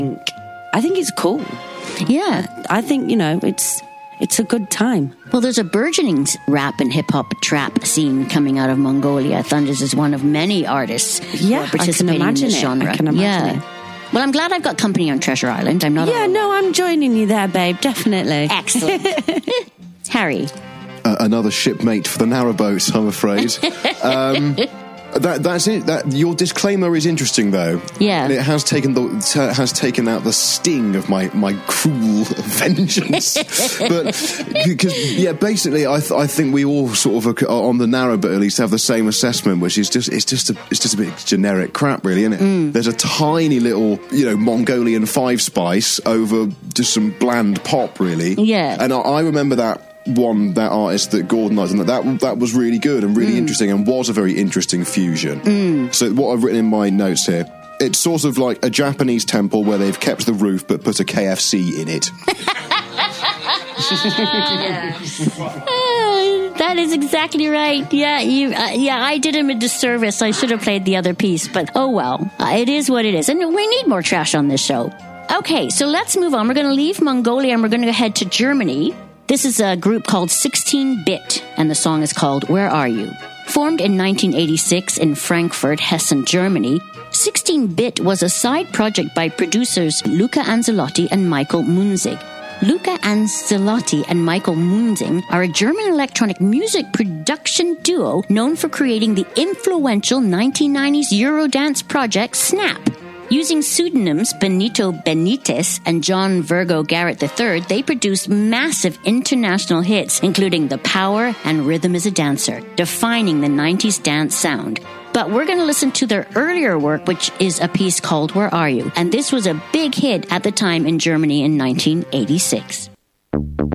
I think it's cool. Yeah. I think, it's a good time. Well, there's a burgeoning rap and hip-hop trap scene coming out of Mongolia. Thunders is one of many artists who are participating in this genre. I can imagine it. Well, I'm glad I've got company on Treasure Island. I'm not. Yeah, no, I'm joining you there, babe. Definitely. Excellent. Harry. Another shipmate for the narrowboat, I'm afraid. That's it. Your disclaimer is interesting, though. Yeah, and it has taken out the sting of my cruel vengeance. But because basically, I think we all sort of on the narrowboat at least have the same assessment, which is it's just a bit generic crap, really, isn't it? There's a tiny little Mongolian five spice over just some bland pop, really. Yeah, and I remember that artist that Gordon and that was really good and really interesting and was a very interesting fusion. So what I've written in my notes here, it's sort of like a Japanese temple where they've kept the roof but put a KFC in it. That is exactly right. Yeah, I did him a disservice. I should have played the other piece, but oh well. It is what it is, and we need more trash on this show. Okay, so let's move on. We're going to leave Mongolia and we're going to head to Germany. This is a group called 16-Bit, and the song is called Where Are You? Formed in 1986 in Frankfurt, Hessen, Germany, 16-Bit was a side project by producers Luca Ancelotti and Michael Munzig. Luca Ancelotti and Michael Munzig are a German electronic music production duo known for creating the influential 1990s Eurodance project Snap. Using pseudonyms Benito Benitez and John Virgo Garrett III, they produced massive international hits, including The Power and Rhythm is a Dancer, defining the 90s dance sound. But we're going to listen to their earlier work, which is a piece called Where Are You? And this was a big hit at the time in Germany in 1986.